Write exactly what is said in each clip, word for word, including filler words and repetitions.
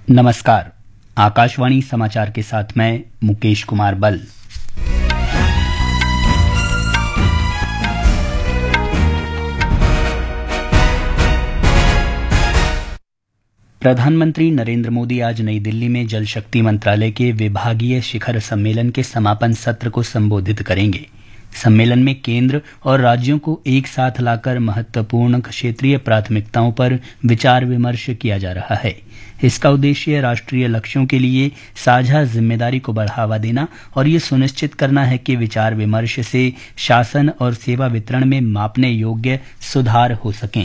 नमस्कार। आकाशवाणी समाचार के साथ मैं मुकेश कुमार बल। प्रधानमंत्री नरेंद्र मोदी आज नई दिल्ली में जल शक्ति मंत्रालय के विभागीय शिखर सम्मेलन के समापन सत्र को संबोधित करेंगे। सम्मेलन में केंद्र और राज्यों को एक साथ लाकर महत्वपूर्ण क्षेत्रीय प्राथमिकताओं पर विचार विमर्श किया जा रहा है। इसका उद्देश्य राष्ट्रीय लक्ष्यों के लिए साझा जिम्मेदारी को बढ़ावा देना और ये सुनिश्चित करना है कि विचार विमर्श से शासन और सेवा वितरण में मापने योग्य सुधार हो सकें।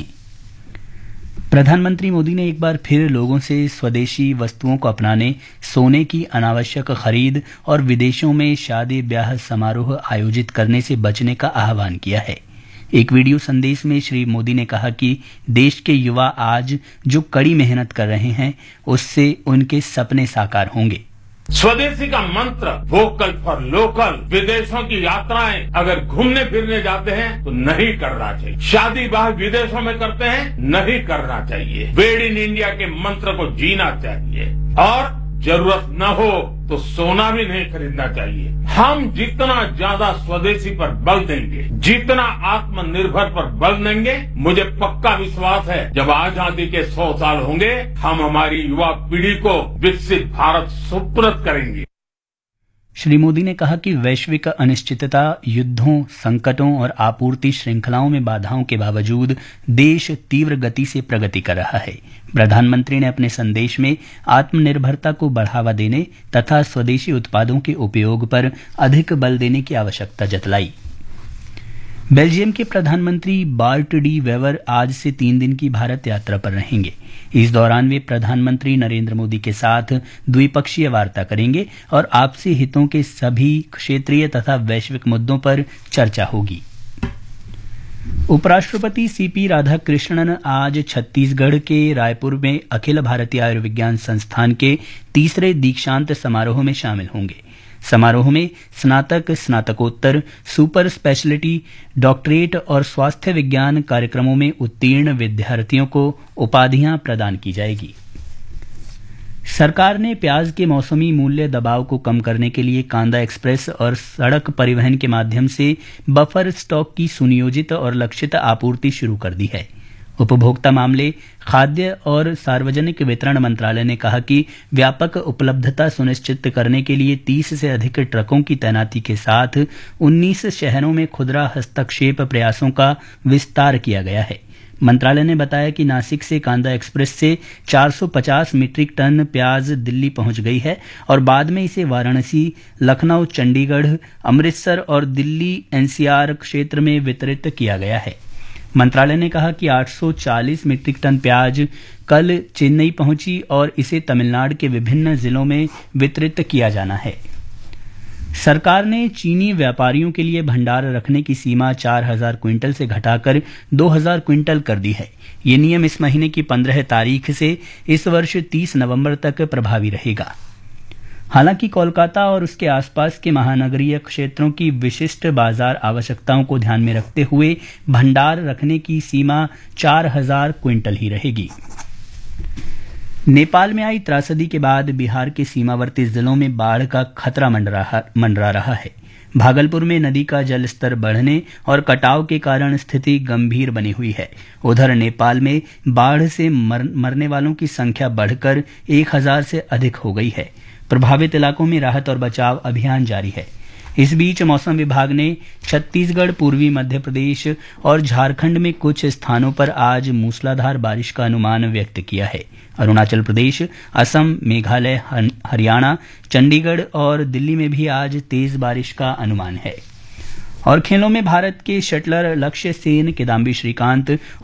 प्रधानमंत्री मोदी ने एक बार फिर लोगों से स्वदेशी वस्तुओं को अपनाने, सोने की अनावश्यक खरीद और विदेशों में शादी ब्याह समारोह आयोजित करने से बचने का आह्वान किया है। एक वीडियो संदेश में श्री मोदी ने कहा कि देश के युवा आज जो कड़ी मेहनत कर रहे हैं, उससे उनके सपने साकार होंगे। स्वदेशी का मंत्र वोकल फॉर लोकल, विदेशों की यात्राएं अगर घूमने फिरने जाते हैं तो नहीं करना चाहिए। शादी ब्याह विदेशों में करते हैं, नहीं करना चाहिए। मेड इन इंडिया के मंत्र को जीना चाहिए और जरूरत न हो तो सोना भी नहीं खरीदना चाहिए। हम जितना ज्यादा स्वदेशी पर बल देंगे, जितना आत्मनिर्भर पर बल देंगे, मुझे पक्का विश्वास है जब आजादी के सौ साल होंगे, हम हमारी युवा पीढ़ी को विकसित भारत सुपुर्द करेंगे। श्री मोदी ने कहा कि वैश्विक अनिश्चितता, युद्धों, संकटों और आपूर्ति श्रृंखलाओं में बाधाओं के बावजूद देश तीव्र गति से प्रगति कर रहा है। प्रधानमंत्री ने अपने संदेश में आत्मनिर्भरता को बढ़ावा देने तथा स्वदेशी उत्पादों के उपयोग पर अधिक बल देने की आवश्यकता जतलाई। बेल्जियम के प्रधानमंत्री बार्ट डी वेवर आज से तीन दिन की भारत यात्रा पर रहेंगे। इस दौरान वे प्रधानमंत्री नरेंद्र मोदी के साथ द्विपक्षीय वार्ता करेंगे और आपसी हितों के सभी क्षेत्रीय तथा वैश्विक मुद्दों पर चर्चा होगी। उपराष्ट्रपति सीपी राधाकृष्णन आज छत्तीसगढ़ के रायपुर में अखिल भारतीय आयुर्विज्ञान संस्थान के तीसरे दीक्षांत समारोह में शामिल होंगे। समारोह में स्नातक, स्नातकोत्तर, सुपर स्पेशलिटी, डॉक्टरेट और स्वास्थ्य विज्ञान कार्यक्रमों में उत्तीर्ण विद्यार्थियों को उपाधियां प्रदान की जाएगी। सरकार ने प्याज के मौसमी मूल्य दबाव को कम करने के लिए कांदा एक्सप्रेस और सड़क परिवहन के माध्यम से बफर स्टॉक की सुनियोजित और लक्षित आपूर्ति शुरू कर दी है। उपभोक्ता मामले, खाद्य और सार्वजनिक वितरण मंत्रालय ने कहा कि व्यापक उपलब्धता सुनिश्चित करने के लिए तीस से अधिक ट्रकों की तैनाती के साथ उन्नीस शहरों में खुदरा हस्तक्षेप प्रयासों का विस्तार किया गया है। मंत्रालय ने बताया कि नासिक से कांदा एक्सप्रेस से चार सौ पचास मीट्रिक टन प्याज दिल्ली पहुंच गई है और बाद में इसे वाराणसी, लखनऊ, चंडीगढ़, अमृतसर और दिल्ली एनसीआर क्षेत्र में वितरित किया गया है। मंत्रालय ने कहा कि आठ सौ चालीस मीट्रिक टन प्याज कल चेन्नई पहुंची और इसे तमिलनाडु के विभिन्न जिलों में वितरित किया जाना है। सरकार ने चीनी व्यापारियों के लिए भंडार रखने की सीमा चार हजार क्विंटल से घटाकर दो हजार क्विंटल कर दी है। ये नियम इस महीने की पंद्रह तारीख से इस वर्ष तीस नवंबर तक प्रभावी रहेगा। हालांकि कोलकाता और उसके आसपास के महानगरीय क्षेत्रों की विशिष्ट बाजार आवश्यकताओं को ध्यान में रखते हुए भंडार रखने की सीमा चार हजार क्विंटल ही रहेगी। नेपाल में आई त्रासदी के बाद बिहार के सीमावर्ती जिलों में बाढ़ का खतरा मंडरा मंडरा रहा है। भागलपुर में नदी का जल स्तर बढ़ने और कटाव के कारण स्थिति गंभीर बनी हुई है। उधर नेपाल में बाढ़ से मर, मरने वालों की संख्या बढ़कर एक हजार से अधिक हो गई है। प्रभावित इलाकों में राहत और बचाव अभियान जारी है। इस बीच मौसम विभाग ने छत्तीसगढ़, पूर्वी मध्य प्रदेश और झारखंड में कुछ स्थानों पर आज मूसलाधार बारिश का अनुमान व्यक्त किया है। अरुणाचल प्रदेश, असम, मेघालय, हरियाणा, चंडीगढ़ और दिल्ली में भी आज तेज बारिश का अनुमान है। और खेलों में भारत के शटलर लक्ष्य सेन, किदाम्बी श्रीकांत